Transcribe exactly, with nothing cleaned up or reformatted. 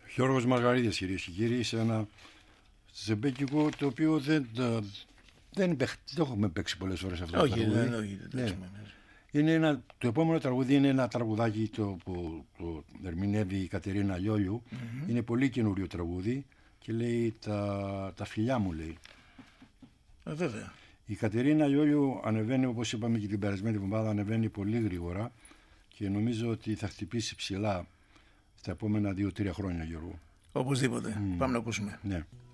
Γιώργος Μαργαρίδης, κυρίες και κύριοι, σε ένα ζεμπέκικο το οποίο δεν, δεν, δεν έχουμε παίξει πολλές φορές αυτό. Όχι, το τραγούδι. δεν, όχι, δεν ναι. Είναι ένα, το επόμενο τραγούδι είναι ένα τραγουδάκι το, που το ερμηνεύει η Κατερίνα Λιόλιου. Mm-hmm. Είναι πολύ καινούριο τραγούδι και λέει τα, τα φιλιά μου, λέει. Ε, βέβαια. Η Κατερίνα Λιόλιου ανεβαίνει, όπως είπαμε και την περασμένη εβδομάδα, ανεβαίνει πολύ γρήγορα και νομίζω ότι θα χτυπήσει ψηλά στα επόμενα δύο τρία χρόνια, Γιώργο. Οπωσδήποτε. Mm. Πάμε να ακούσουμε. Ναι.